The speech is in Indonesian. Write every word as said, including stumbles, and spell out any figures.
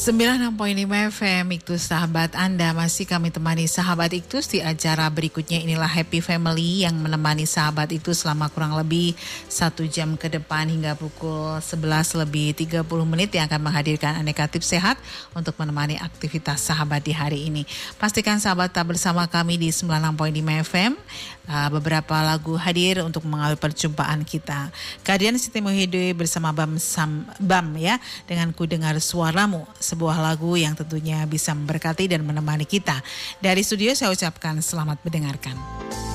sembilan puluh enam koma lima F M Iktus sahabat Anda, masih kami temani sahabat Iktus di acara berikutnya. Inilah Happy Family yang menemani sahabat Iktus selama kurang lebih satu jam ke depan hingga pukul sebelas lebih tiga puluh menit yang akan menghadirkan aneka tips sehat untuk menemani aktivitas sahabat di hari ini. Pastikan sahabat tak bersama kami di sembilan puluh enam koma lima F M. Uh, beberapa lagu hadir untuk mengawali perjumpaan kita. Kehadiran Siti Muhyiddin bersama Bam Sam, Bam ya dengan Ku Dengar Suaramu, sebuah lagu yang tentunya bisa memberkati dan menemani kita. Dari studio saya ucapkan selamat mendengarkan.